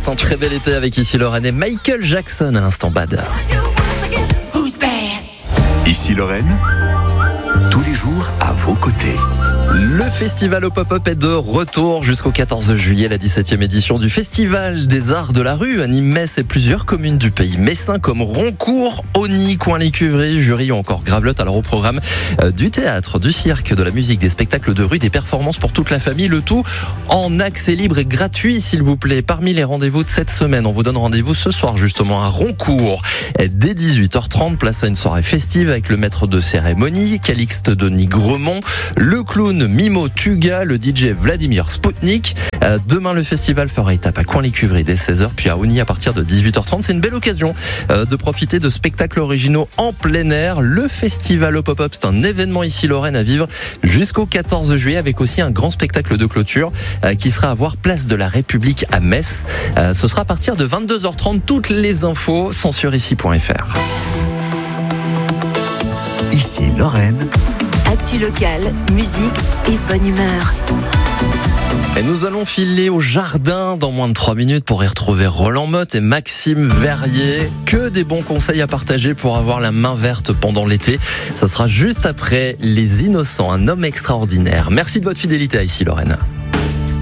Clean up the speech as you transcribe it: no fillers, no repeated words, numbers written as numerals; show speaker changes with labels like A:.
A: passe un très bel été avec ici Lorraine et Michael Jackson à l'instant bad.
B: Ici Lorraine, tous les jours à vos côtés.
A: Le festival au pop-up est de retour jusqu'au 14 juillet, la 17e édition du Festival des Arts de la Rue anime Metz et plusieurs communes du pays messin comme Roncourt, Auny, Coin-les-Cuveries, Jury ou encore Gravelotte. Alors au programme du théâtre, du cirque, de la musique, des spectacles de rue, des performances pour toute la famille, le tout en accès libre et gratuit s'il vous plaît. Parmi les rendez-vous de cette semaine, on vous donne rendez-vous ce soir justement à Roncourt dès 18h30, place à une soirée festive avec le maître de cérémonie, Calixte Denis Gremont, le clown Mimo Tuga, le DJ Vladimir Spoutnik. Demain, le festival fera étape à Coin-les-Cuveries dès 16h, puis à Auny à partir de 18h30. C'est une belle occasion de profiter de spectacles originaux en plein air. Le festival au pop-up, c'est un événement ici Lorraine à vivre jusqu'au 14 juillet avec aussi un grand spectacle de clôture qui sera à voir place de la République à Metz. Ce sera à partir de 22h30. Toutes les infos sont sur ici.fr.
B: Ici Lorraine.
C: Actu locale, musique et bonne humeur.
A: Et nous allons filer au jardin dans moins de 3 minutes pour y retrouver Roland Motte et Maxime Verrier. Que des bons conseils à partager pour avoir la main verte pendant l'été. Ça sera juste après Les Innocents, un homme extraordinaire. Merci de votre fidélité à Ici Lorraine.